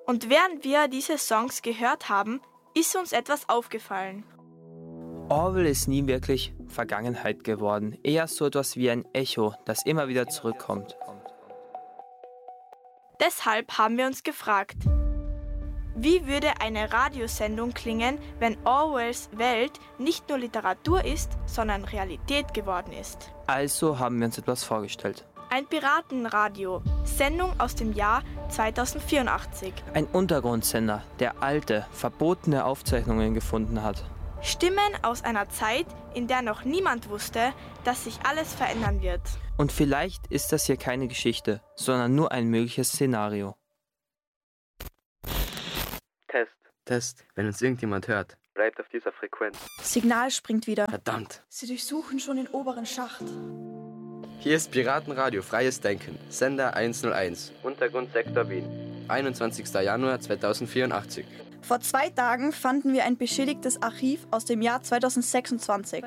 Und während wir diese Songs gehört haben, ist uns etwas aufgefallen. Orwell ist nie wirklich Vergangenheit geworden, eher so etwas wie ein Echo, das immer wieder zurückkommt. Deshalb haben wir uns gefragt, wie würde eine Radiosendung klingen, wenn Orwells Welt nicht nur Literatur ist, sondern Realität geworden ist? Also haben wir uns etwas vorgestellt. Ein Piratenradio, Sendung aus dem Jahr 2084. Ein Untergrundsender, der alte, verbotene Aufzeichnungen gefunden hat. Stimmen aus einer Zeit, in der noch niemand wusste, dass sich alles verändern wird. Und vielleicht ist das hier keine Geschichte, sondern nur ein mögliches Szenario. Test. Wenn uns irgendjemand hört, bleibt auf dieser Frequenz. Signal springt wieder. Verdammt. Sie durchsuchen schon den oberen Schacht. Hier ist Piratenradio Freies Denken, Sender 101, Untergrundsektor Wien, 21. Januar 2084. Vor 2 Tagen fanden wir ein beschädigtes Archiv aus dem Jahr 2026.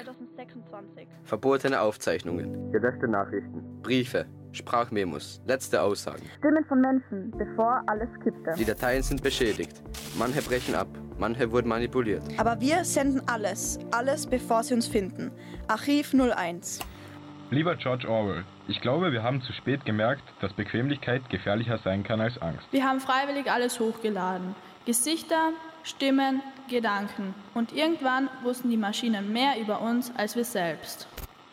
Verbotene Aufzeichnungen, gelöschte Nachrichten, Briefe, Sprachmemos, letzte Aussagen. Stimmen von Menschen, bevor alles kippte. Die Dateien sind beschädigt. Manche brechen ab, manche wurden manipuliert. Aber wir senden alles, bevor sie uns finden. Archiv 01. Lieber George Orwell, ich glaube, wir haben zu spät gemerkt, dass Bequemlichkeit gefährlicher sein kann als Angst. Wir haben freiwillig alles hochgeladen. Gesichter, Stimmen, Gedanken. Und irgendwann wussten die Maschinen mehr über uns als wir selbst.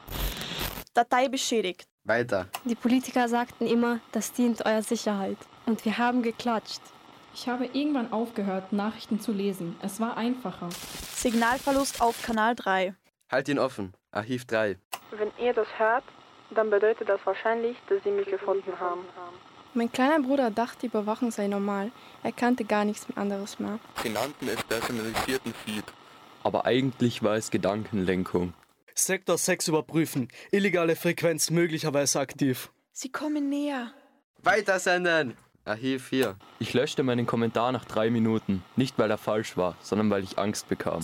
Datei beschädigt. Weiter. Die Politiker sagten immer, das dient eurer Sicherheit. Und wir haben geklatscht. Ich habe irgendwann aufgehört, Nachrichten zu lesen. Es war einfacher. Signalverlust auf Kanal 3. Halt ihn offen. Archiv 3. Wenn ihr das hört, dann bedeutet das wahrscheinlich, dass sie mich gefunden haben. Mein kleiner Bruder dachte, die Überwachung sei normal. Er kannte gar nichts anderes mehr. Sie nannten es personalisierten Feed. Aber eigentlich war es Gedankenlenkung. Sektor 6 überprüfen. Illegale Frequenz möglicherweise aktiv. Sie kommen näher. Weitersenden! Archiv 4. Ich löschte meinen Kommentar nach 3 Minuten. Nicht, weil er falsch war, sondern weil ich Angst bekam.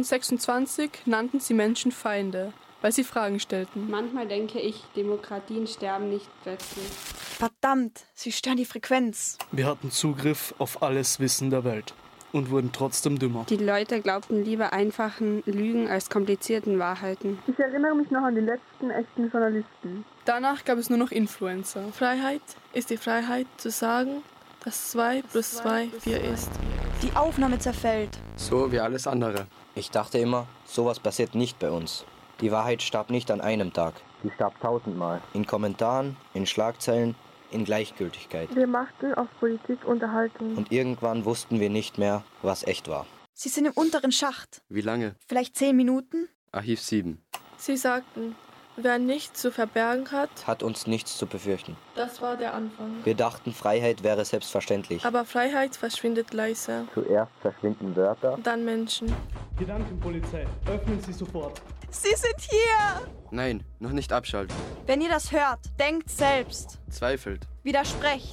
2026 nannten sie Menschen Feinde, weil sie Fragen stellten. Manchmal denke ich, Demokratien sterben nicht plötzlich. Verdammt, sie stören die Frequenz. Wir hatten Zugriff auf alles Wissen der Welt und wurden trotzdem dümmer. Die Leute glaubten lieber einfachen Lügen als komplizierten Wahrheiten. Ich erinnere mich noch an die letzten echten Journalisten. Danach gab es nur noch Influencer. Freiheit ist die Freiheit zu sagen, dass 2 + 2 4 ist. Die Aufnahme zerfällt. So wie alles andere. Ich dachte immer, sowas passiert nicht bei uns. Die Wahrheit starb nicht an einem Tag. Die starb 1000-mal. In Kommentaren, in Schlagzeilen, in Gleichgültigkeit. Wir machten auf Politik Unterhaltung. Und irgendwann wussten wir nicht mehr, was echt war. Sie sind im unteren Schacht. Wie lange? Vielleicht 10 Minuten? Archiv 7. Sie sagten, wer nichts zu verbergen hat uns nichts zu befürchten. Das war der Anfang. Wir dachten, Freiheit wäre selbstverständlich. Aber Freiheit verschwindet leise. Zuerst verschwinden Wörter. Dann Menschen. Gedankenpolizei, öffnen Sie sofort. Sie sind hier! Nein, noch nicht abschalten. Wenn ihr das hört, denkt selbst. Zweifelt. Widersprecht.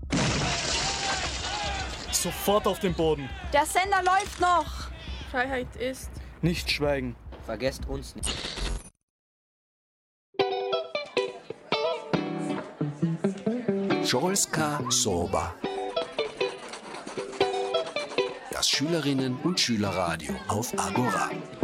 Sofort auf den Boden. Der Sender läuft noch. Freiheit ist... Nicht schweigen. Vergesst uns nicht. Joelska Soba. Das Schülerinnen- und Schülerradio auf Agora.